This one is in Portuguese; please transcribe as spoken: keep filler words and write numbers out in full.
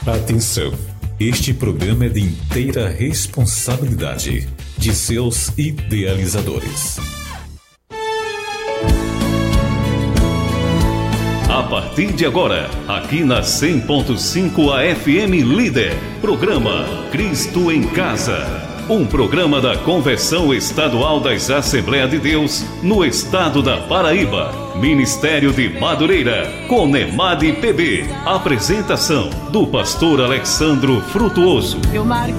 Atenção! Este programa é de inteira responsabilidade de seus idealizadores. A partir de agora, aqui na cem ponto cinco A F M Líder, programa Cristo em Casa. Um programa da Convenção Estadual das Assembleias de Deus no estado da Paraíba. Ministério de Madureira, Conemad P B. Apresentação do pastor Alexandro Frutuoso.